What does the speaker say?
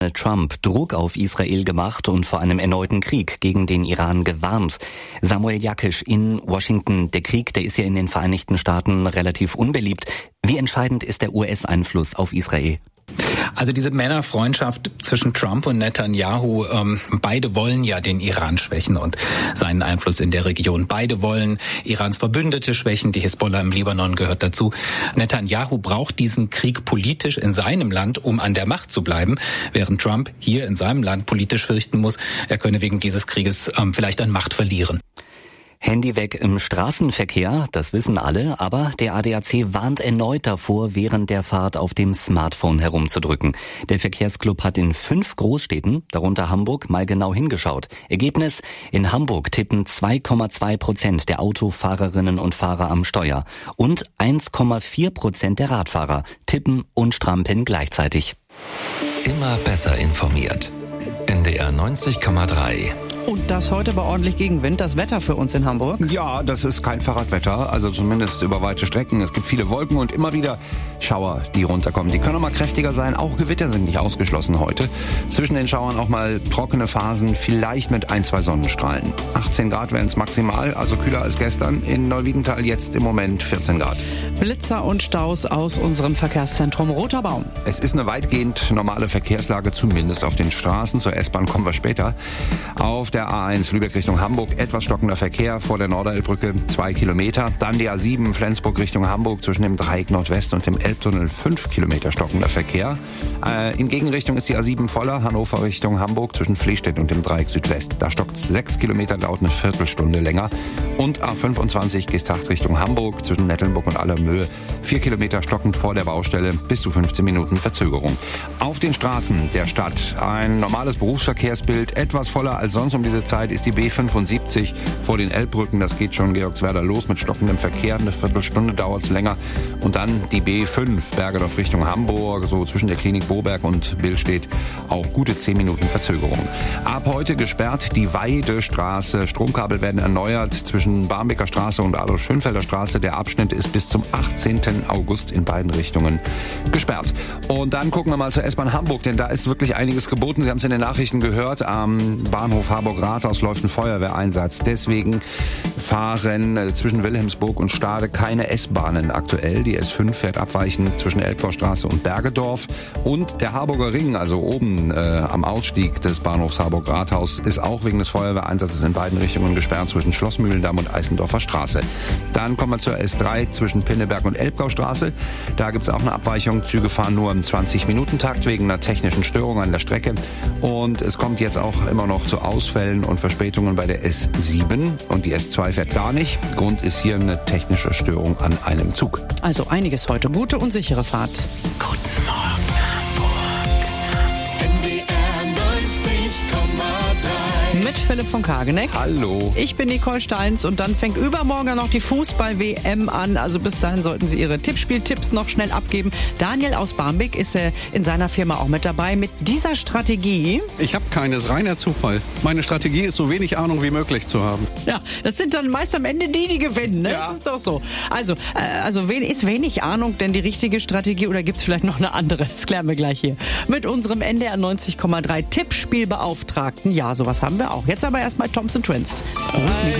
Trump Druck auf Israel gemacht und vor einem erneuten Krieg gegen den Iran gewarnt. Samuel Jakisch in Washington. Der Krieg, der ist ja in den Vereinigten Staaten relativ unbeliebt. Wie entscheidend ist der US-Einfluss auf Israel? Also diese Männerfreundschaft zwischen Trump und Netanyahu, beide wollen ja den Iran schwächen und seinen Einfluss in der Region. Beide wollen Irans Verbündete schwächen, die Hisbollah im Libanon gehört dazu. Netanyahu braucht diesen Krieg politisch in seinem Land, um an der Macht zu bleiben, während Trump hier in seinem Land politisch fürchten muss, er könne wegen dieses Krieges vielleicht an Macht verlieren. Handy weg im Straßenverkehr, das wissen alle, aber der ADAC warnt erneut davor, während der Fahrt auf dem Smartphone herumzudrücken. Der Verkehrsclub hat in 5 Großstädten, darunter Hamburg, mal genau hingeschaut. Ergebnis: In Hamburg tippen 2,2% der Autofahrerinnen und Fahrer am Steuer und 1,4% der Radfahrer tippen und strampeln gleichzeitig. Immer besser informiert. NDR 90,3. Und das heute bei ordentlich Gegenwind, das Wetter für uns in Hamburg? Ja, das ist kein Fahrradwetter, also zumindest über weite Strecken. Es gibt viele Wolken und immer wieder Schauer, die runterkommen. Die können auch mal kräftiger sein, auch Gewitter sind nicht ausgeschlossen heute. Zwischen den Schauern auch mal trockene Phasen, vielleicht mit 1, 2 Sonnenstrahlen. 18 Grad wären es maximal, also kühler als gestern. In Neuwiedental jetzt im Moment 14 Grad. Blitzer und Staus aus unserem Verkehrszentrum Roter Baum. Es ist eine weitgehend normale Verkehrslage, zumindest auf den Straßen. Zur S-Bahn kommen wir später. Auf der A1 Lübeck Richtung Hamburg etwas stockender Verkehr vor der Norderelbbrücke 2 Kilometer. Dann die A7 Flensburg Richtung Hamburg zwischen dem Dreieck Nordwest und dem Elbtunnel 5 Kilometer stockender Verkehr. In Gegenrichtung ist die A7 voller. Hannover Richtung Hamburg zwischen Fließstedt und dem Dreieck Südwest. Da stockt 6 Kilometer, dauert eine Viertelstunde länger. Und A25 Geesthacht Richtung Hamburg zwischen Nettelnburg und Allermöhe 4 Kilometer stockend vor der Baustelle, bis zu 15 Minuten Verzögerung. Auf den Straßen der Stadt ein normales Berufsverkehrsbild, etwas voller als sonst um diese Zeit ist die B75 vor den Elbbrücken. Das geht schon Georgswerder los mit stockendem Verkehr. Eine Viertelstunde dauert es länger. Und dann die B5 Bergedorf Richtung Hamburg, so zwischen der Klinik Boberg und Billstedt auch gute 10 Minuten Verzögerung. Ab heute gesperrt die Weidestraße. Stromkabel werden erneuert zwischen Barmbeker Straße und Adolf-Schönfelder Straße. Der Abschnitt ist bis zum 18. August in beiden Richtungen gesperrt. Und dann gucken wir mal zur S-Bahn Hamburg, denn da ist wirklich einiges geboten. Sie haben es in den Nachrichten gehört. Am Bahnhof Harburg-Rathaus läuft ein Feuerwehreinsatz. Deswegen fahren zwischen Wilhelmsburg und Stade keine S-Bahnen aktuell. Die S5 fährt abweichend zwischen Elbgaustraße und Bergedorf. Und der Harburger Ring, also oben am Ausstieg des Bahnhofs Harburg-Rathaus, ist auch wegen des Feuerwehreinsatzes in beiden Richtungen gesperrt zwischen Schlossmühlendamm und Eisendorfer Straße. Dann kommen wir zur S3 zwischen Pinneberg und Elbgaustraße. Da gibt es auch eine Abweichung. Züge fahren nur im 20-Minuten-Takt wegen einer technischen Störung an der Strecke. Und es kommt jetzt auch immer noch zu Ausfällen und Verspätungen bei der S7. Und die S2 fährt gar nicht. Grund ist hier eine technische Störung an einem Zug. Also einiges heute. Gute und sichere Fahrt. Guten Morgen, Hamburg. NDR 90,3. Mit Philipp von Kageneck. Hallo. Ich bin Nicole Steins und dann fängt übermorgen noch die Fußball-WM an. Also bis dahin sollten Sie Ihre Tippspieltipps noch schnell abgeben. Daniel aus Barmbek ist in seiner Firma auch mit dabei mit dieser Strategie. Ich habe keines, reiner Zufall. Meine Strategie ist, so wenig Ahnung wie möglich zu haben. Ja, das sind dann meist am Ende die gewinnen, ne? Ja. Das ist doch so. Also ist wenig Ahnung denn die richtige Strategie oder gibt's vielleicht noch eine andere? Das klären wir gleich hier. Mit unserem NDR 90,3 Tippspielbeauftragten. Ja, sowas haben wir auch. Jetzt aber erstmal Thompson Twins.